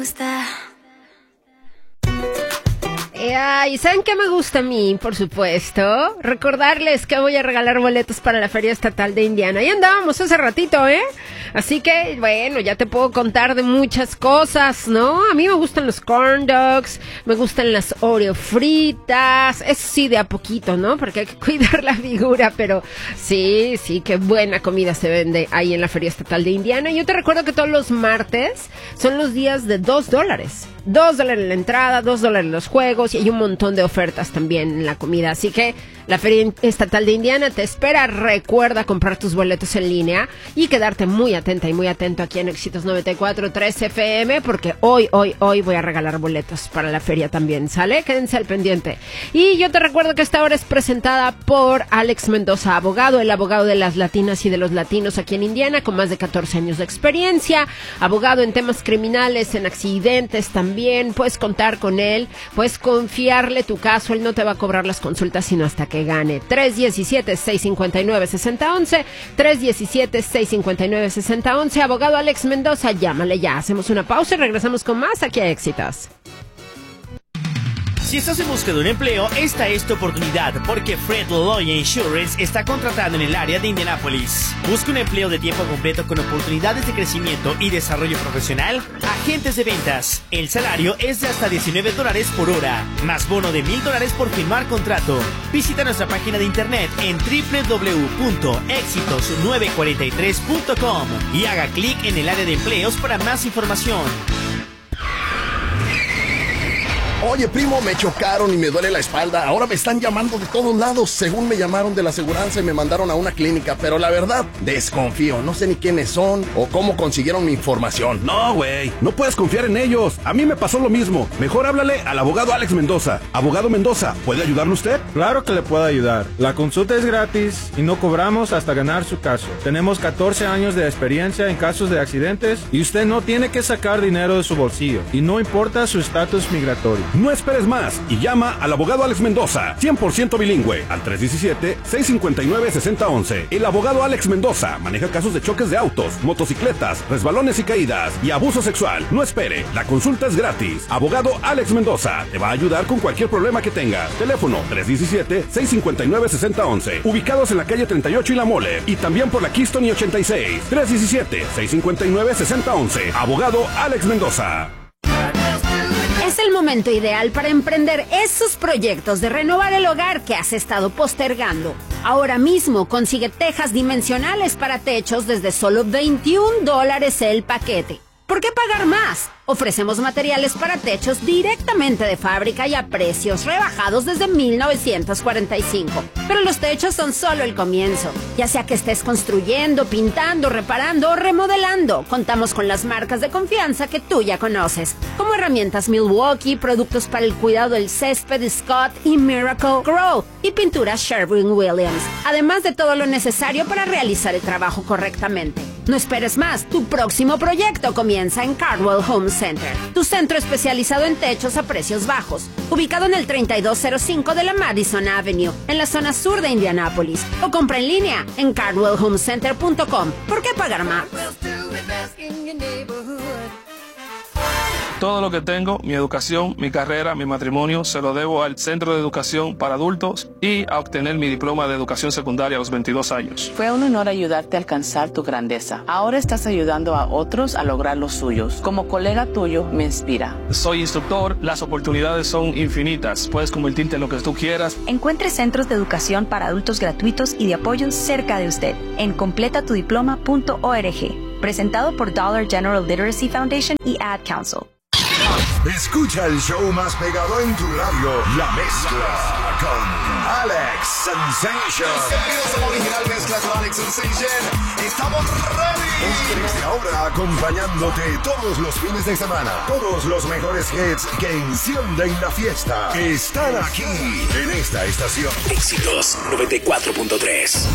¿Y saben qué me gusta a mí? Por supuesto, recordarles que voy a regalar boletos para la Feria Estatal de Indiana. Ahí andábamos hace ratito, ¿eh? Así que, bueno, ya te puedo contar de muchas cosas, ¿no? A mí me gustan los corn dogs, me gustan las Oreo fritas, eso sí, de a poquito, ¿no? Porque hay que cuidar la figura, pero sí, qué buena comida se vende ahí en la Feria Estatal de Indiana. Yo te recuerdo que todos los martes son los días de $2. $2 la entrada, $2 los juegos y hay un montón de ofertas también en la comida. Así que la Feria Estatal de Indiana te espera. Recuerda comprar tus boletos en línea y quedarte muy atenta y muy atento aquí en Éxitos 94.3 FM porque hoy voy a regalar boletos para la feria también, ¿sale? Quédense al pendiente. Y yo te recuerdo que esta hora es presentada por Alex Mendoza, abogado, el abogado de las latinas y de los latinos aquí en Indiana, con más de 14 años de experiencia, abogado en temas criminales, en accidentes también. Puedes contar con él, puedes confiarle tu caso, él no te va a cobrar las consultas sino hasta que gane. 317-659-6011, 317-659-6011, abogado Alex Mendoza, llámale ya. Hacemos una pausa y regresamos con más aquí a Éxitos. Si estás en busca de un empleo, esta es tu oportunidad, porque Fred Lloyd Insurance está contratando en el área de Indianápolis. ¿Busca un empleo de tiempo completo con oportunidades de crecimiento y desarrollo profesional? Agentes de ventas. El salario es de hasta $19 por hora, más bono de $1,000 por firmar contrato. Visita nuestra página de internet en www.exitos943.com y haga clic en el área de empleos para más información. Oye, primo, me chocaron y me duele la espalda. Ahora me están llamando de todos lados. Según me llamaron de la aseguranza y me mandaron a una clínica. Pero la verdad, desconfío. No sé ni quiénes son o cómo consiguieron mi información. No, güey. No puedes confiar en ellos. A mí me pasó lo mismo. Mejor háblale al abogado Alex Mendoza. Abogado Mendoza, ¿puede ayudarle usted? Claro que le puedo ayudar. La consulta es gratis y no cobramos hasta ganar su caso. Tenemos 14 años de experiencia en casos de accidentes y usted no tiene que sacar dinero de su bolsillo. Y no importa su estatus migratorio. No esperes más y llama al abogado Alex Mendoza, 100% bilingüe, al 317-659-6011. El abogado Alex Mendoza maneja casos de choques de autos, motocicletas, resbalones y caídas y abuso sexual. No espere, la consulta es gratis. Abogado Alex Mendoza te va a ayudar con cualquier problema que tengas. Teléfono 317-659-6011. Ubicados en la calle 38 y La Mole y también por la Keystone y 86. 317-659-6011. Abogado Alex Mendoza. Es el momento ideal para emprender esos proyectos de renovar el hogar que has estado postergando. Ahora mismo consigue tejas dimensionales para techos desde solo $21 el paquete. ¿Por qué pagar más? Ofrecemos materiales para techos directamente de fábrica y a precios rebajados desde 1945. Pero los techos son solo el comienzo. Ya sea que estés construyendo, pintando, reparando o remodelando, contamos con las marcas de confianza que tú ya conoces, como herramientas Milwaukee, productos para el cuidado del césped Scott y Miracle Grow y pinturas Sherwin-Williams, además de todo lo necesario para realizar el trabajo correctamente. No esperes más, tu próximo proyecto comienza en Cardwell Home Center, tu centro especializado en techos a precios bajos, ubicado en el 3205 de la Madison Avenue, en la zona sur de Indianápolis, o compra en línea en cardwellhomecenter.com. ¿Por qué pagar más? Todo lo que tengo, mi educación, mi carrera, mi matrimonio, se lo debo al Centro de Educación para Adultos y a obtener mi diploma de educación secundaria a los 22 años. Fue un honor ayudarte a alcanzar tu grandeza. Ahora estás ayudando a otros a lograr los suyos. Como colega tuyo, me inspira. Soy instructor, las oportunidades son infinitas. Puedes convertirte en lo que tú quieras. Encuentre centros de educación para adultos gratuitos y de apoyo cerca de usted en completatudiploma.org. Presentado por Dollar General Literacy Foundation y Ad Council. Escucha el show más pegado en tu radio, La Mezcla, con Alex Sensation. Bienvenidos a Original Mezcla con Alex Sensation. ¡Estamos ready! Desde ahora acompañándote todos los fines de semana. Todos los mejores hits que encienden la fiesta están aquí en esta estación. Éxitos 94.3.